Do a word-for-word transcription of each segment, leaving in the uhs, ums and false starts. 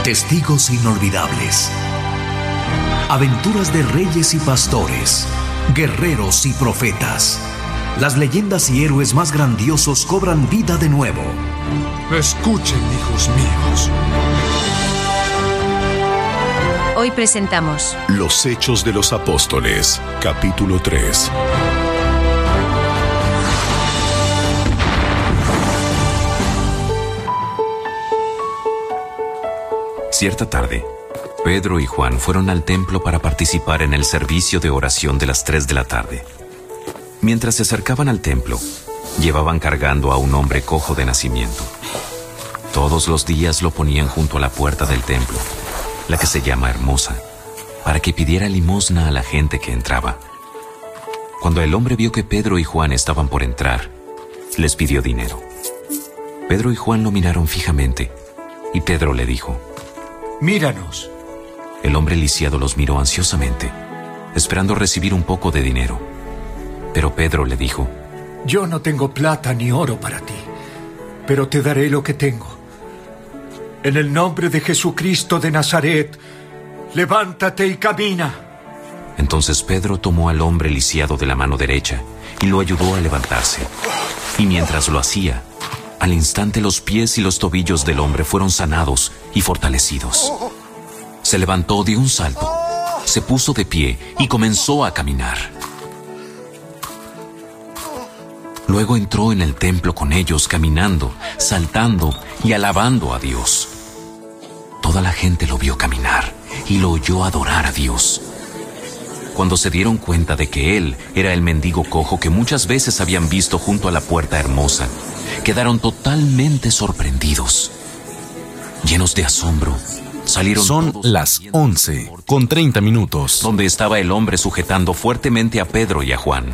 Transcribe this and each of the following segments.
Testigos inolvidables. Aventuras de reyes y pastores, guerreros y profetas. Las leyendas y héroes más grandiosos cobran vida de nuevo. Escuchen, hijos míos. Hoy presentamos Los Hechos de los Apóstoles, capítulo tres. Cierta tarde, Pedro y Juan fueron al templo para participar en el servicio de oración de las tres de la tarde. Mientras se acercaban al templo, llevaban cargando a un hombre cojo de nacimiento. Todos los días lo ponían junto a la puerta del templo, la que se llama Hermosa, para que pidiera limosna a la gente que entraba. Cuando el hombre vio que Pedro y Juan estaban por entrar, les pidió dinero. Pedro y Juan lo miraron fijamente, y Pedro le dijo: «Míranos». El hombre lisiado los miró ansiosamente, esperando recibir un poco de dinero. Pero Pedro le dijo: «Yo no tengo plata ni oro para ti, pero te daré lo que tengo. En el nombre de Jesucristo de Nazaret, levántate y camina». Entonces Pedro tomó al hombre lisiado de la mano derecha y lo ayudó a levantarse. Y mientras lo hacía, al instante los pies y los tobillos del hombre fueron sanados y fortalecidos. Se levantó de un salto, se puso de pie y comenzó a caminar. Luego entró en el templo con ellos, caminando, saltando y alabando a Dios. Toda la gente lo vio caminar y lo oyó adorar a Dios. Cuando se dieron cuenta de que él era el mendigo cojo que muchas veces habían visto junto a la puerta Hermosa, quedaron totalmente sorprendidos. Llenos de asombro, salieron Son todos las once con treinta minutos. donde estaba el hombre sujetando fuertemente a Pedro y a Juan.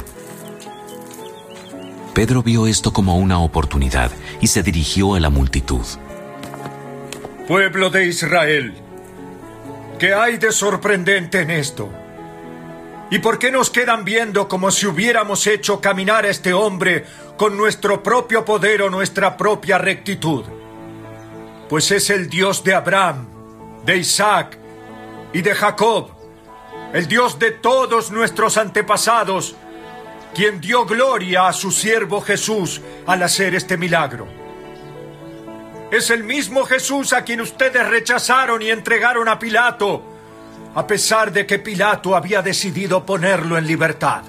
Pedro vio esto como una oportunidad y se dirigió a la multitud. «Pueblo de Israel, ¿qué hay de sorprendente en esto? ¿Y por qué nos quedan viendo como si hubiéramos hecho caminar a este hombre con nuestro propio poder o nuestra propia rectitud? Pues es el Dios de Abraham, de Isaac y de Jacob, el Dios de todos nuestros antepasados, quien dio gloria a su siervo Jesús al hacer este milagro. Es el mismo Jesús a quien ustedes rechazaron y entregaron a Pilato, a pesar de que Pilato había decidido ponerlo en libertad.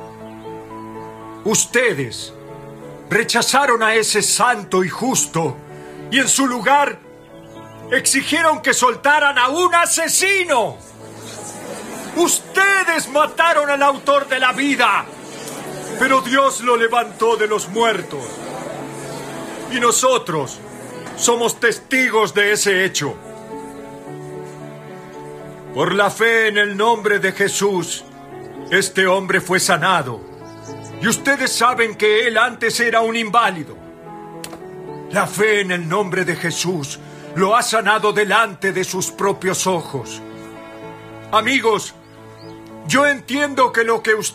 Ustedes rechazaron a ese santo y justo y en su lugar exigieron que soltaran a un asesino. Ustedes mataron al autor de la vida, pero Dios lo levantó de los muertos. Y nosotros somos testigos de ese hecho. Por la fe en el nombre de Jesús, este hombre fue sanado. Y ustedes saben que él antes era un inválido. La fe en el nombre de Jesús lo ha sanado delante de sus propios ojos. Amigos, yo entiendo que lo que ustedes